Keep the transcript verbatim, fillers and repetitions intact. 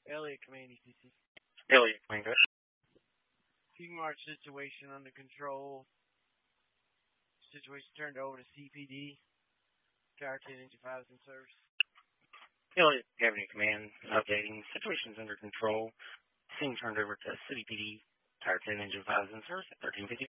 Elliot, Command E C C. Elliot, Command. King March situation under control. Situation turned over to C P D. Tower ten, Engine five is in service. Elliot, Avenue Command, updating. Situation's under control. Scene turned over to City P D. Tower ten, Engine five is in service at thirteen fifty.